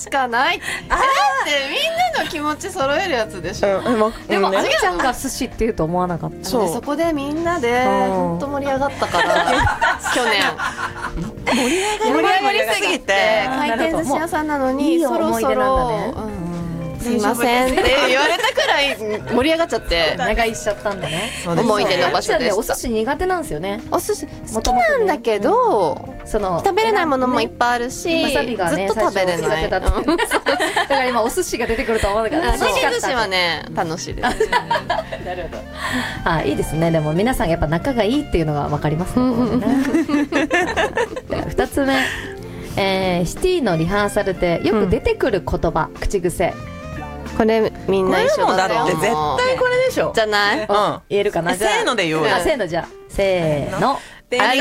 しかない。だってみんなの気持ち揃えるやつでしょ。 でもあみちゃんが寿司って言うと思わなかった。 そこでみんなで本当盛り上がったから去年盛り上がりすぎて回転寿司屋さんなのにそろそろすいませんって言われたくらい盛り上がっちゃって長居しちゃったんだね。 思い出の場所でした。 お寿司苦手なんですよね。 お寿司好きなんだけど食べれないものもいっぱいあるし、ずっと食べれない。だから今お寿司が出てくると思うから回転寿司はね楽しいです。 なるほど。いいですね。でも皆さんやっぱ仲がいいっていうのが分かりますね。2つ目、シティのリハーサルでよく出てくる言葉、口癖。 これみんな一緒だって絶対これでしょ。 じゃない？ 言えるかな。 せーので言おうよ。 せーのじゃあせーの。 ありがとう。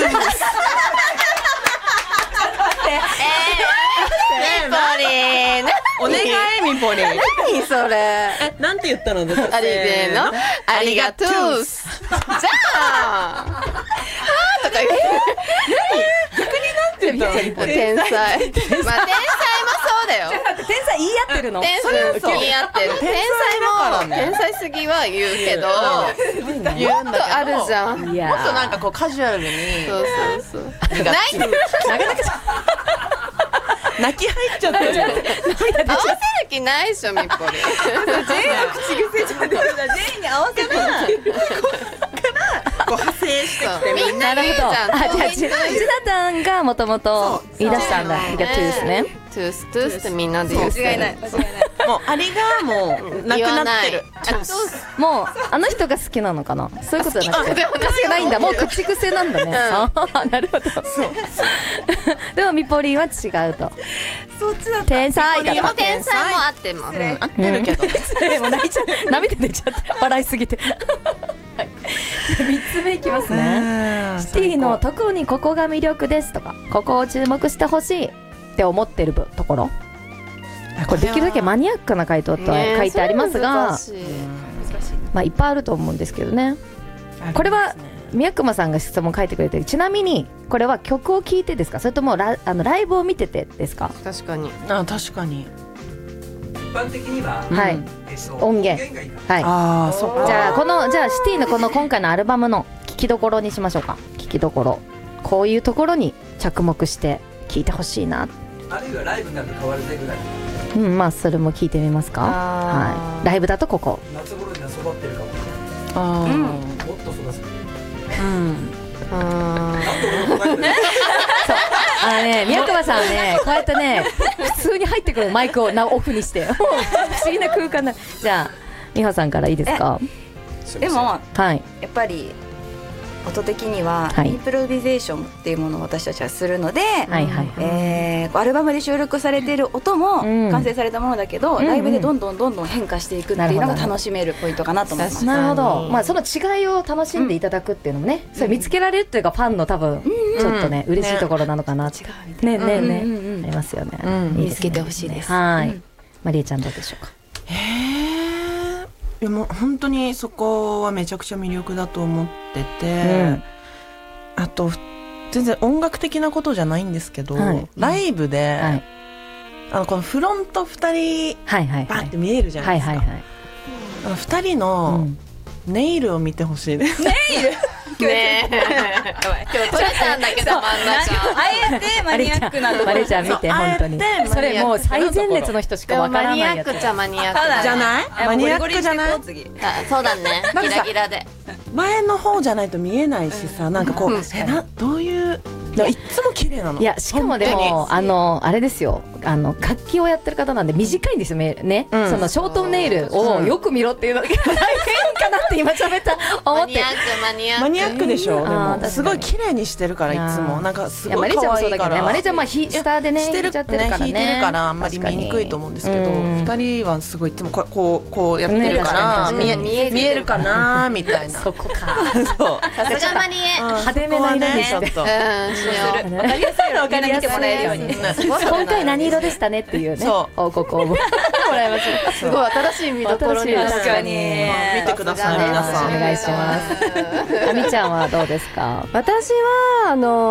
ミポリン。 お願いミポリン。 何それ。 なんて言ったの？ ありがとう。じゃあ。とか言って。逆になんて言ったの？天才。まあ天才もそうだよ。 天才言い合ってるの？ 天才言い合ってる。天才も天才すぎは言うけど、言うんだあるじゃん。もっとなんかこうカジュアルに。 そう。 泣き入っちゃってる。 合わせる気ないでしょミポリン。 全員の口癖じゃねえ。全員に合わせな。こう派生してみんな言うじゃん。 じゃあちなたんがもともと言い出したんだ。ありがとうですね。 トゥースってみんなで言う。 間違いない。もうありがもうなくなってる。 もうあの人が好きなのかな。そういうことじゃなくて。私がないんだ。もう口癖なんだね。なるほど。でもミポリンは違うと。 そっちだ。 天才だ。 でも天才も合ってます。 合ってるけど。 もう泣いちゃって涙出ちゃって笑いすぎて。3つ目いきますね。シティの特にここが魅力ですとか、ここを注目してほしいって思ってるところ。これできるだけマニアックな回答と書いてありますが、まあいっぱいあると思うんですけどね。これは宮熊さんが質問書いてくれてる。ちなみにこれは曲を聴いてですか、それともライブを見ててですか？ 確かに。 確かに。 一般的には、 音源。はい。 そうか。 じゃあシティのこの今回のアルバムの聴きどころにしましょうか。聴きどころ。こういうところに着目して聴いてほしいな。 あるいはライブになると変わるぜぐらい。 まあそれも聞いてみますか。はい。ライブだとここ。 夏頃には育ってるかも。もっと育つ。 宮川さんね、こうやってね普通に入ってくるマイクをオフにして不思議な空間だ。じゃあ美穂さんからいいですか？ でも、 はい、 やっぱり音的にはインプロビゼーションっていうものを私たちはするので、アルバムで収録されている音も完成されたものだけど、ライブでどんどん変化していくっていうのが楽しめるポイントかなと思います。 なるほど。まあその違いを楽しんでいただくっていうのもね、それ見つけられるっていうかファンの多分ちょっとね嬉しいところなのかな。ねありますよね。 見つけてほしいです。 はい。マリエちゃんどうでしょうか？ いやもう本当にそこはめちゃくちゃ魅力だと思ってて、あと全然音楽的なことじゃないんですけど、ライブで、このフロント2人バッて見えるじゃないですか。2人のネイルを見てほしいです。 ネイルねえ今日取れたんだけど真ん中あえてマニアックなところ。 マリちゃん見て本当にそれもう最前列の人しかわからないやつ。 マニアックじゃマニアックじゃない？マニアックじゃない？ そうだね。ギラギラで前の方じゃないと見えないしさ、なんかこうどういういつも綺麗なの。 いやしかもでもあれですよ、楽器をやってる方なんで短いんですよね。そのショートネイルをよく見ろっていうのが大変かなって今喋った思って。 マニアックでしょ。でもすごい綺麗にしてるからいつもなんかすごい可愛いから。 マレーちゃんまあ下でねしてるからね、弾いてるからあんまり見にくいと思うんですけど、2人はすごいいつもこうやってるから見えるかなみたいな。 そこか。 そう。さすがマリエ。 派手めな色でしょ。 わかりやすいのを見てもらえるように。 今回何色でしたねっていうね報告をもらいましょう。 すごい新しい見どころに確かに見てください皆さん。 お願いします。あみちゃんはどうですか？ 私は